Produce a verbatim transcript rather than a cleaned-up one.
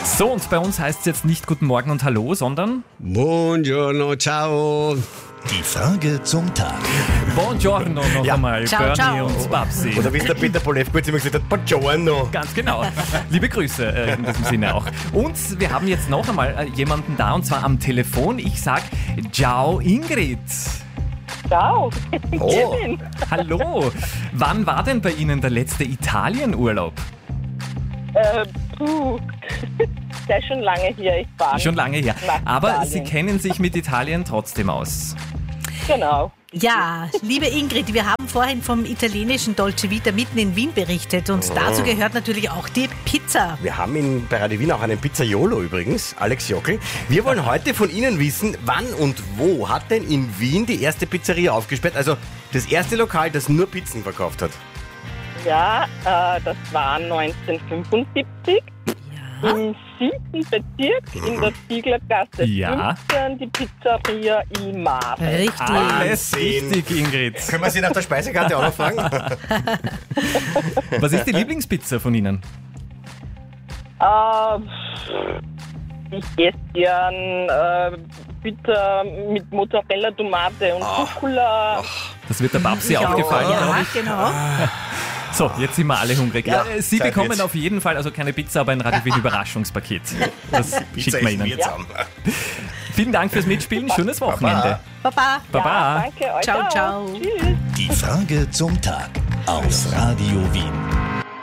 So, und bei uns heißt es jetzt nicht Guten Morgen und Hallo, sondern Buongiorno, ciao. Die Frage zum Tag. Buongiorno noch Ja. einmal, Ciao, Bernie ciao. und Babsi. Oder wie es der Peter Polewko immer gesagt hat, Buongiorno. Ganz genau. Liebe Grüße äh, in diesem Sinne auch. Und wir haben jetzt noch einmal äh, jemanden da, und zwar am Telefon. Ich sag Ciao Ingrid. Ciao. Oh. Hallo. Wann war denn bei Ihnen der letzte Italienurlaub? Äh, puh. Der ist schon lange hier. Ich war Schon lange her. nach Aber Italien. Sie kennen sich mit Italien trotzdem aus. Genau. Ja, liebe Ingrid, wir haben vorhin vom italienischen Dolce Vita mitten in Wien berichtet und dazu gehört natürlich auch die Pizza. Wir haben in, bei Radio Wien auch einen Pizzaiolo übrigens, Alex Jockel. Wir wollen heute von Ihnen wissen, wann und wo hat denn in Wien die erste Pizzeria aufgesperrt? Also das erste Lokal, das nur Pizzen verkauft hat. Ja, äh, das war neunzehnhundertfünfundsiebzig im siebten Bezirk in der Zieglergasse Ja. fünfzehn, die Pizzeria Il Mare. Richtig. Alles Wahnsinn. richtig, Ingrid. Können wir Sie nach der Speisekarte auch noch fragen? Was ist die Lieblingspizza von Ihnen? Äh, ich esse gern äh, Pizza mit Mozzarella, Tomate und Rucola. Das wird der Babsi Ich auch auch. gefallen, glaube Ja, ich. genau. So, jetzt sind wir alle hungrig. Ja, Äh, Sie Zeit bekommen wird's. auf jeden Fall, also keine Pizza, aber ein Radio Wien Überraschungspaket. Das schicken wir Ihnen. wirksam. Vielen Dank fürs Mitspielen. Schönes Wochenende. Baba. Baba. Ja, danke euch Ciao, auch. ciao. Tschüss. Die Frage zum Tag auf Radio Wien.